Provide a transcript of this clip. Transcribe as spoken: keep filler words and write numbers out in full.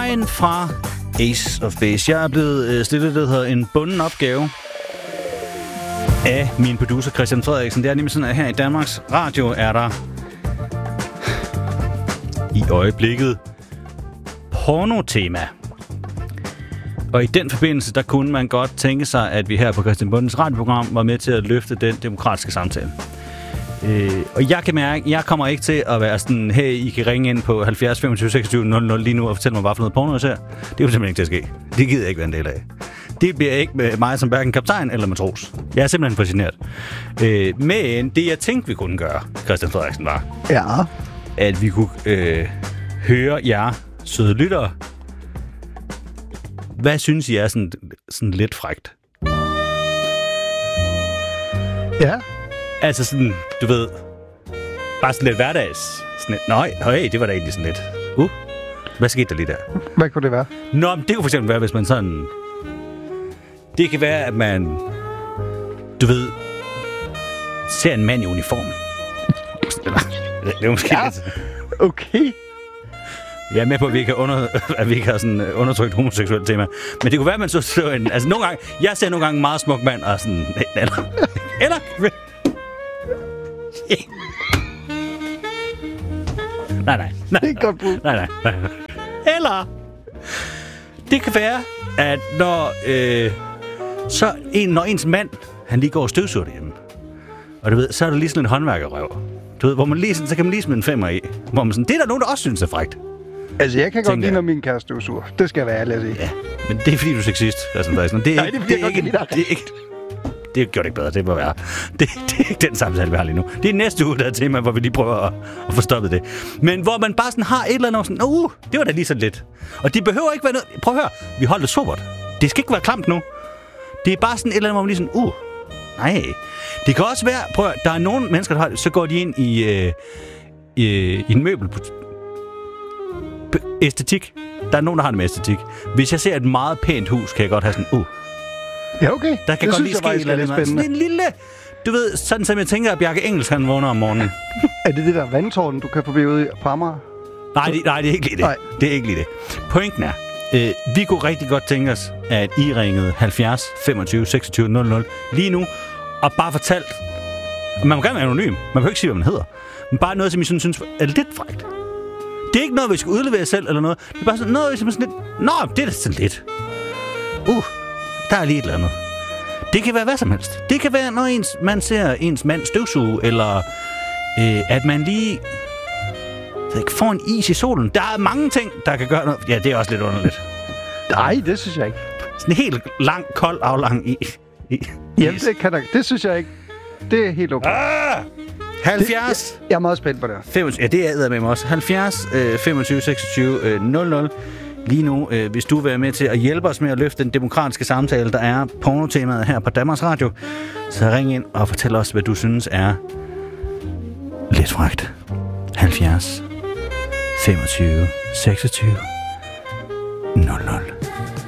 Vejen fra Ace of Base. Jeg er blevet stillet, det hedder en bunden opgave af min producer Christian Frederiksen. Det er nemlig sådan, at her i Danmarks Radio er der i øjeblikket pornotema. Og i den forbindelse, der kunne man godt tænke sig, at vi her på Christian Bundens radioprogram var med til at løfte den demokratiske samtale. Øh, og jeg kan mærke, jeg kommer ikke til at være sådan, hey, I kan ringe ind på halvfjerds femogtyve seksogtyve nul nul lige nu og fortælle mig, hvad for noget porno jeg ser. Det er jo simpelthen ikke til at ske. Det gider jeg ikke være en del af. Det bliver ikke med mig som hverken kaptajn eller matros. Jeg er simpelthen fascineret. Øh, men det, jeg tænkte, vi kunne gøre, Christian Frederiksen, var, ja. at vi kunne øh, høre jer, søde lyttere. Hvad synes I er sådan, sådan lidt frækt? Ja. Altså sådan, du ved, bare sådan lidt hverdags. Sådan lidt, nøj, høj, det var da egentlig sådan lidt. Uh, hvad skete der lige der? Hvad kunne det være? Nå, men det kunne for eksempel være, hvis man sådan... Det kan være, at man, du ved, ser en mand i uniform. Det er måske ja. lidt... Okay. Jeg er med på, at vi ikke har, under, at vi ikke har sådan undertrykt homoseksuelt tema. Men det kunne være, at man så så en... Altså nogle gange... Jeg ser nogle gange en meget smuk mand og sådan... Eller... eller nej, nej, nej. Det er godt brug. Nej, nej, nej. Eller... Det kan være, at når... Øh, så en, når ens mand, han lige går og støvsuger derhjemme. Og du ved, så er der lige sådan en håndværkerrøv. Du ved, hvor man lige sådan... Så kan man lige smide en femmer i. Hvor man sådan... Det er der nogen, der også synes er frækt. Altså, jeg kan godt lide, når min kæreste støvsuger. Det skal være ærlig at sige. Ja, men det er fordi, du er sexist. Altså, det er, Nej, det er fordi, det er ikke, det er ikke, det gjorde det ikke bedre, det må være. Det, det er ikke den samtale, vi har lige nu. Det er næste uge, der er tema, hvor vi lige prøver at, at få stoppet det. Men hvor man bare sådan har et eller andet sådan, uh, det var da lige sådan lidt. Og det behøver ikke være noget. Prøv at høre, vi holder det sobert. Det skal ikke være klamt nu. Det er bare sådan et eller andet, hvor man lige sådan, uh, nej. Det kan også være, prøv at høre, der er nogle mennesker, der har det, så går de ind i, øh, i, i en møbel æstetik. Der er nogen, der har det med æstetik. Hvis jeg ser et meget pænt hus, kan jeg godt have sådan, uh. Ja, okay. Der kan det godt lige ske et eller andet. Sådan en lille, du ved, sådan som jeg tænker, at Bjarke Engels, han vågner om morgenen. Er det det der vandtårn, du kan forbi ude på Amager? Nej, det, nej, det er ikke lige det. Nej. Det er ikke lige det. Pointen er, øh, vi kunne rigtig godt tænke os, at I ringede halvfjerds femogtyve seksogtyve nul nul lige nu, og bare fortalt, man må gerne være anonym, man behøver ikke sige, hvad man hedder, men bare noget, som I synes, synes er lidt frækt. Det er ikke noget, vi skal udlevere selv eller noget. Det er bare sådan noget, som er sådan lidt... Nå, det er da sådan lidt. Uh, der er lige et eller andet. Det kan være hvad som helst. Det kan være, når ens, man ser ens mand støvsuge, eller øh, at man lige får en is i solen. Der er mange ting, der kan gøre noget. Ja, det er også lidt underligt. Nej, det synes jeg ikke. Sådan en helt lang, kold, aflang i, i Jamen, det kan der, det synes jeg ikke. Det er helt okay. Ah! halvfjerds Det, jeg er meget spændt på det. femogtyve, ja, det er jeg med mig også. halvfjerds femogtyve seksogtyve nul nul lige nu, øh, hvis du vil være med til at hjælpe os med at løfte den demokratiske samtale, der er pornotemaet her på Danmarks Radio, så ring ind og fortæl os, hvad du synes er lidt frækt. halvfjerds femogtyve seksogtyve nul nul